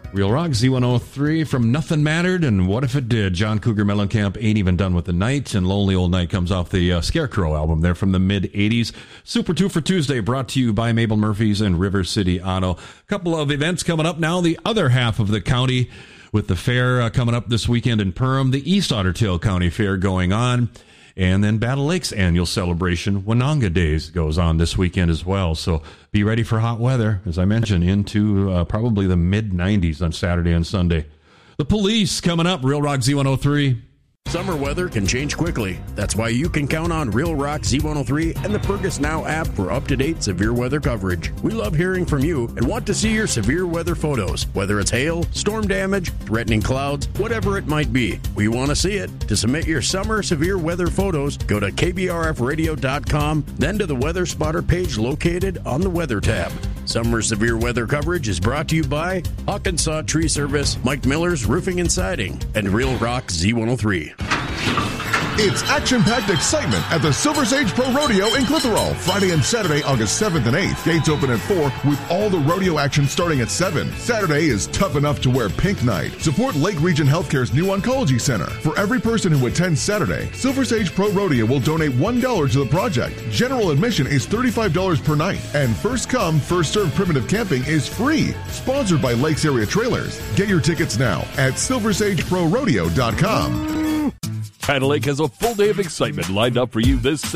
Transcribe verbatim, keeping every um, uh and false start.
Real Rock, Z one oh three from Nothing Mattered and What If It Did. John Cougar Mellencamp, Ain't Even Done With the Night, and Lonely Old Night comes off the uh, Scarecrow album there from the mid-eighties. Super two for Tuesday brought to you by Mabel Murphy's and River City Auto. A couple of events coming up now. The other half of the county with the fair uh, coming up this weekend in Perham. The East Otter Tail County Fair going on. And then Battle Lake's annual celebration, Winonga Days, goes on this weekend as well. So be ready for hot weather, as I mentioned, into uh, probably the mid nineties on Saturday and Sunday. The Police coming up, Real Rock Z one oh three. Summer weather can change quickly. That's why you can count on Real Rock Z one oh three and the Fergus Now app for up-to-date severe weather coverage. We love hearing from you and want to see your severe weather photos, whether it's hail, storm damage, threatening clouds, whatever it might be. We want to see it. To submit your summer severe weather photos, go to K B R F radio dot com, then to the Weather Spotter page located on the Weather tab. Summer severe weather coverage is brought to you by Hawkinsaw Tree Service, Mike Miller's Roofing and Siding, and Real Rock Z one oh three. It's action-packed excitement at the Silver Sage Pro Rodeo in Clitheroe, Friday and Saturday, August seventh and eighth. Gates open at four with all the rodeo action starting at seven. Saturday is tough enough to wear pink night. Support Lake Region Healthcare's new oncology center. For every person who attends Saturday, Silver Sage Pro Rodeo will donate one dollar to the project. General admission is thirty-five dollars per night, and first come, first served primitive camping is free. Sponsored by Lakes Area Trailers. Get your tickets now at silver sage pro rodeo dot com. Battle Lake has a full day of excitement lined up for you this